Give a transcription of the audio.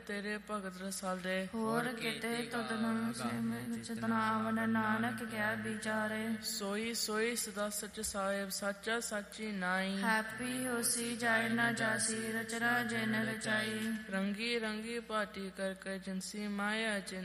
ਤੇਰੇ ਭਗਤ ਰਸਾਲੇ। ਹੋਰ ਕਿਤੇ ਤਦਨ ਚਿਤਨਾਵਨ ਨਾਨਕ ਕਹਿ ਵਿਚਾਰੇ। ਸੋਈ ਸੋਈ ਸਦਾ ਸਚ ਸਾਹਿਬ ਸਾਚਾ ਸਾਚੀ ਨਾਈ। ਹੈਪੀ ਹੋਸੀ ਜਾਇ ਨਾ ਜਾਸੀ ਰਚਨਾ ਜਿਨ ਰਚਾਈ। ਰੰਗੀ ਰੰਗੀ ਭਾਟੀ ਕਰ ਜਿਨਸੀ ਮਾਇਆ ਜਿਨ